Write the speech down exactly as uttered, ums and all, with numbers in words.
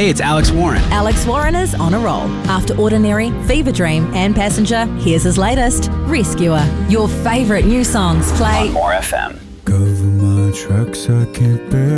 Hey, it's Alex Warren. Alex Warren is on a roll. After Ordinary, Fever Dream and Passenger, here's his latest, Rescuer. Your favourite new songs play on More F M. Cover my tracks, I can't bear